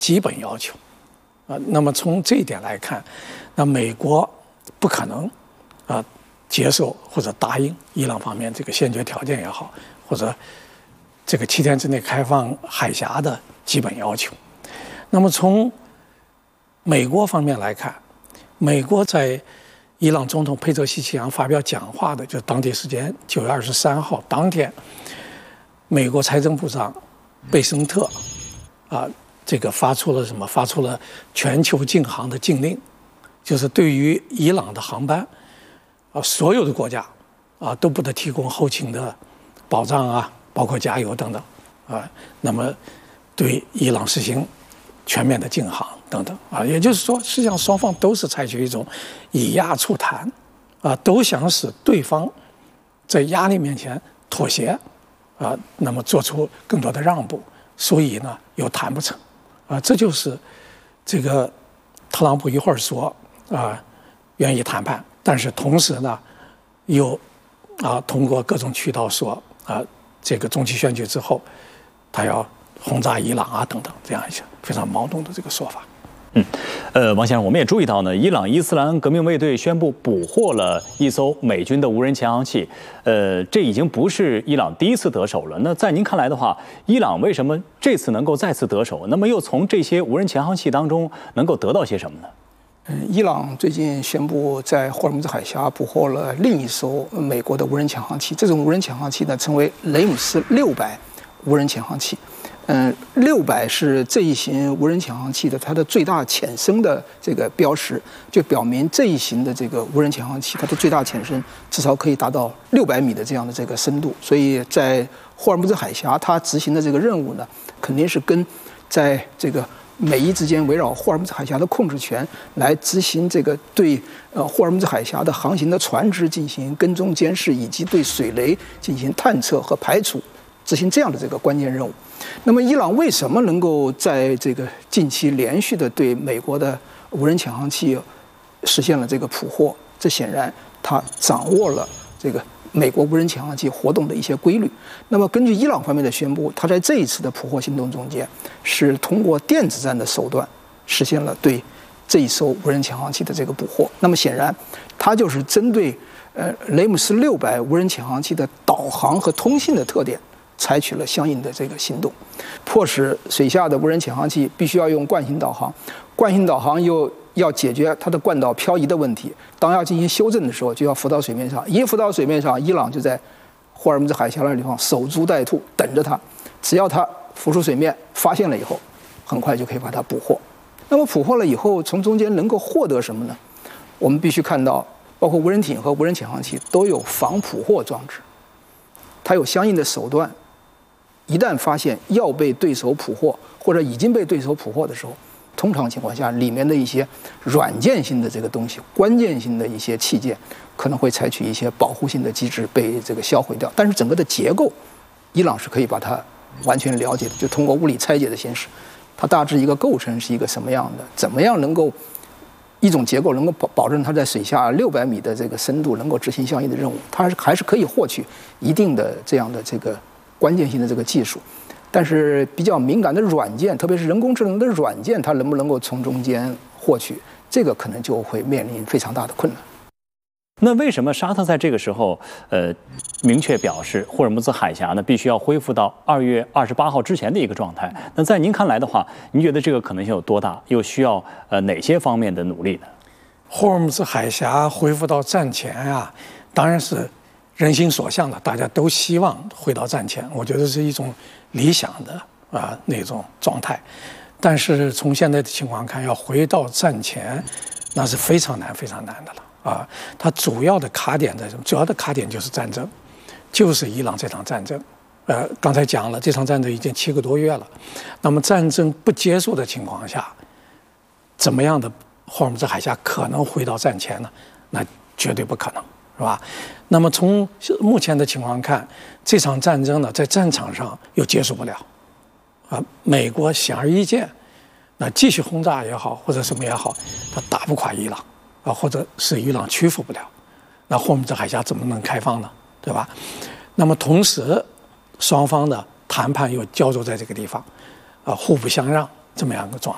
基本要求。那么从这一点来看，那美国不可能接受或者答应伊朗方面这个先决条件也好，或者这个7天之内开放海峡的基本要求。那么从美国方面来看，美国在伊朗总统佩泽西奇扬发表讲话的，就是当地时间9月23号当天，美国财政部长贝森特这个发出了全球禁航的禁令，就是对于伊朗的航班所有的国家都不得提供后勤的保障包括加油等等那么对伊朗实行全面的禁航等等也就是说，实际上双方都是采取一种以压促谈都想使对方在压力面前妥协那么做出更多的让步，所以呢又谈不成这就是这个特朗普一会儿说愿意谈判，但是同时呢又通过各种渠道说这个中期选举之后他要轰炸伊朗等等这样一些非常矛盾的这个说法。 王先生，我们也注意到呢，伊朗伊斯兰革命卫队宣布捕获了一艘美军的无人潜航器，这已经不是伊朗第一次得手了。那在您看来的话，伊朗为什么这次能够再次得手？那么又从这些无人潜航器当中能够得到些什么呢？ 伊朗最近宣布在霍尔木兹海峡捕获了另一艘美国的无人潜航器，这种无人潜航器呢称为雷姆斯600无人潜航器。600是这一型无人潜航器的它的最大潜深的这个标识，就表明这一型的这个无人潜航器它的最大潜深至少可以达到600米的这样的这个深度。所以在霍尔木兹海峡它执行的这个任务呢，肯定是跟在这个美伊之间围绕霍尔木兹海峡的控制权来执行这个对霍尔木兹海峡的航行的船只进行跟踪监视，以及对水雷进行探测和排除，执行这样的这个关键任务。那么伊朗为什么能够在这个近期连续的对美国的无人潜航器实现了这个捕获？这显然他掌握了这个美国无人潜航器活动的一些规律。那么根据伊朗方面的宣布，他在这一次的捕获行动中间是通过电子战的手段实现了对这一艘无人潜航器的这个捕获。那么显然他就是针对雷姆斯600无人潜航器的导航和通信的特点采取了相应的这个行动，迫使水下的无人潜航器必须要用惯性导航，惯性导航又要解决它的惯导漂移的问题。当要进行修正的时候，就要浮到水面上。一浮到水面上，伊朗就在霍尔木兹海峡的地方守株待兔，等着它。只要它浮出水面，发现了以后，很快就可以把它捕获。那么捕获了以后，从中间能够获得什么呢？我们必须看到，包括无人艇和无人潜航器都有防捕获装置，它有相应的手段。一旦发现要被对手捕获或者已经被对手捕获的时候，通常情况下里面的一些软件性的这个东西，关键性的一些器件可能会采取一些保护性的机制被这个销毁掉，但是整个的结构伊朗是可以把它完全了解的，就通过物理拆解的形式，它大致一个构成是一个什么样的，怎么样能够一种结构能够保证它在水下600米的这个深度能够执行相应的任务，它还是可以获取一定的这样的这个关键性的这个技术。但是比较敏感的软件，特别是人工智能的软件，它能不能够从中间获取，这个可能就会面临非常大的困难。 那为什么沙特在这个时候明确表示霍尔木兹海峡呢必须要恢复到2月28号之前的一个状态？那在您看来的话，您觉得这个可能性有多大？又需要哪些方面的努力呢？ 霍尔木兹海峡恢复到战前当然是人心所向的，大家都希望回到战前，我觉得是一种理想的那种状态。但是从现在的情况看，要回到战前，那是非常难、非常难的了它主要的卡点在什么？主要的卡点就是战争，就是伊朗这场战争。刚才讲了，这场战争已经7个多月了。那么战争不结束的情况下，怎么样的霍尔木兹海峡可能回到战前呢？那绝对不可能。是吧？那么从目前的情况看，这场战争呢，在战场上又结束不了，美国显而易见，那继续轰炸也好，或者什么也好，它打不垮伊朗或者是伊朗屈服不了，那霍尔木兹海峡怎么能开放呢？对吧？那么同时，双方的谈判又焦灼在这个地方，互不相让这么样一个状